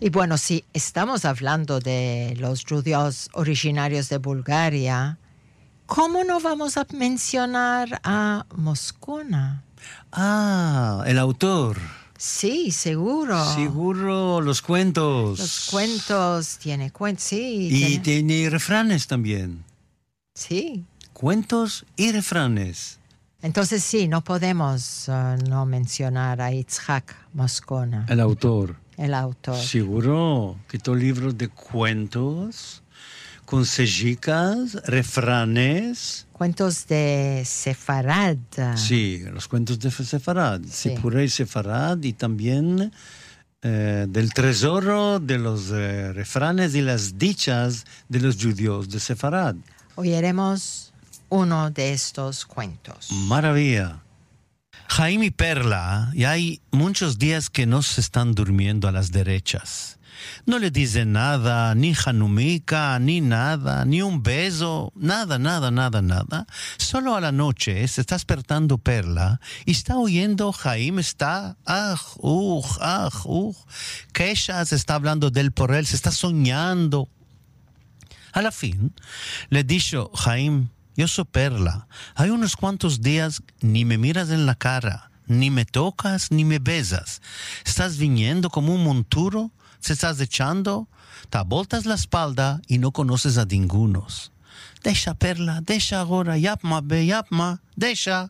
Y bueno, si estamos hablando de los judíos originarios de Bulgaria, ¿cómo no vamos a mencionar a Moscona? Ah, el autor. Sí, seguro. Seguro, los cuentos. Los cuentos, tiene cuentos, sí. Y tiene refranes también. Sí. Cuentos y refranes. Entonces sí, no podemos no mencionar a Itzhak Moscona. El autor. El autor. Seguro que todo libro de cuentos, consejicas, refranes. Cuentos de Sefarad. Sí, los cuentos de Sefarad. Sí. Sipurei Sefarad y también del tesoro de los refranes y las dichas de los judíos de Sefarad. Oiremos uno de estos cuentos. Maravilla. Jaime y Perla, y hay muchos días que no se están durmiendo a las derechas. No le dicen nada, ni Hanumica, ni nada, ni un beso, nada. Solo a la noche se está despertando Perla y está oyendo Jaime está, que ella se está hablando de él por él, se está soñando. A la fin, le dijo Jaime, yo soy Perla, hay unos cuantos días ni me miras en la cara, ni me tocas, ni me besas. Estás viniendo como un monturo, se estás echando, te voltas la espalda y no conoces a ningunos. Deja, Perla, deja ahora, yapma, deja.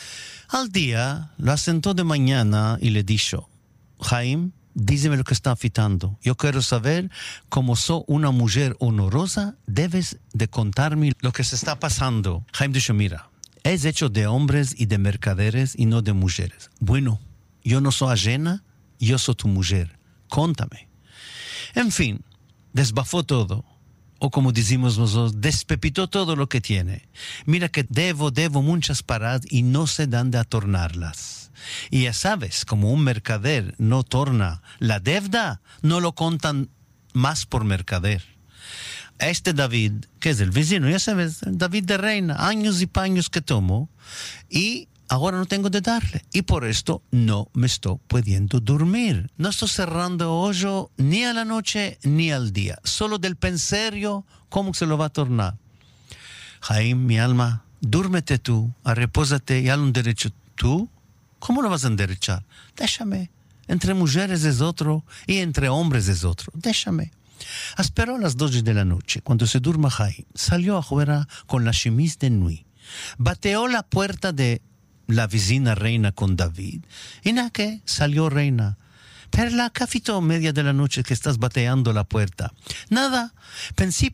Al día, lo asentó de mañana y le dijo, Jaime, díseme lo que está afitando. Yo quiero saber, como soy una mujer honorosa, debes de contarme lo que se está pasando. Jaime dijo, mira, es hecho de hombres y de mercaderes y no de mujeres. Bueno, yo no soy ajena, yo soy tu mujer. Contame. En fin, desbafó todo. O como decimos nosotros, despepitó todo lo que tiene. Mira que debo muchas paradas y no sé dónde atornarlas. Y ya sabes, como un mercader no torna la deuda, no lo contan más por mercader. Este David, que es el vecino, ya sabes, David de Reina, años y paños que tomo, y ahora no tengo de darle. Y por esto no me estoy pudiendo dormir. No estoy cerrando hoyo ni a la noche ni al día. Solo del penserio, ¿cómo se lo va a tornar? Jaime, mi alma, dúrmete tú, repósate y hazle un derecho. ¿Tú? ¿Cómo lo vas a enderechar? Déjame. Entre mujeres es otro y entre hombres es otro. Déjame. Esperó a las 2 de la noche. Cuando se durma Jaime, salió afuera con la chemise de nuit. Bateó la puerta de la vecina Reina con David. Y nada que salió Reina. Perla, ¿qué afitó media de la noche que estás bateando la puerta? Nada. Pensé.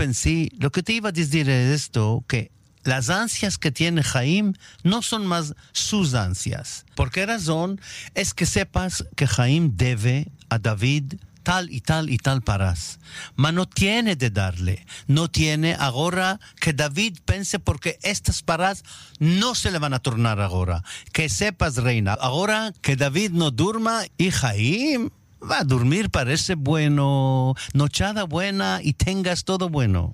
Lo que te iba a decir es esto, que las ansias que tiene Jaime no son más sus ansias. ¿Por qué razón? Es que sepas que Jaime debe a David tal y tal paras. Mas no tiene de darle. No tiene ahora que David pense porque estas paras no se le van a tornar ahora. Que sepas, Reina, ahora que David no durma y Jaime va a dormir, parece bueno. Nochada buena y tengas todo bueno.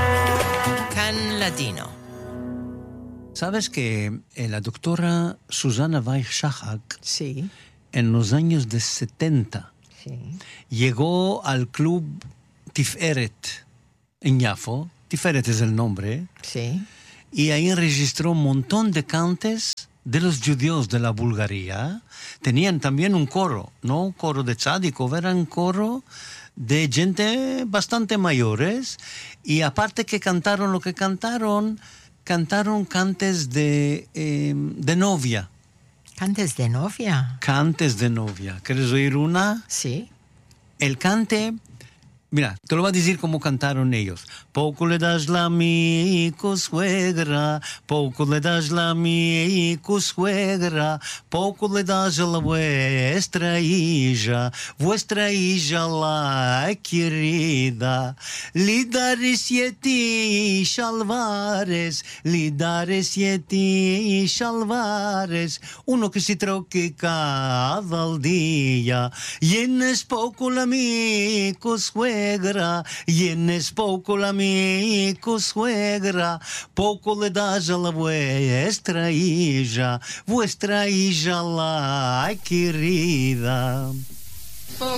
Can Latino. ¿Sabes que la doctora Susana Weich-Shahak, Sí. en los años de 70, Sí. llegó al club Tiferet en Yafo? Tiferet es el nombre. Sí. Y ahí registró un montón de cantes de los judíos de la Bulgaria. Tenían también un coro, no un coro de tzádikov, era un coro de gente bastante mayores. Y aparte que cantaron lo que cantaron cantes de novia. ¿Cantes de novia? Cantes de novia. ¿Quieres oír una? Sí. El cante, mira, te lo voy a decir cómo cantaron ellos. Poco le das la mi suegra, poco le das la mi suegra, poco le das la vuestra hija la querida. Le daré 7 shalvares, uno que se troque cada día. Y en es poco la mi suegra, y en es poco la mi suegra, poco le das a la vuestra hija la querida.